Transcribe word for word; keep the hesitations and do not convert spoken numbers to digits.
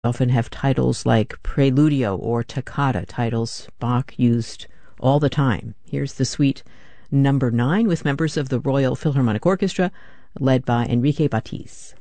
often have titles like Preludio or Toccata, titles Bach used all the time. Here's the Suite Number nine with members of the Royal Philharmonic Orchestra, led by Enrique Batiz.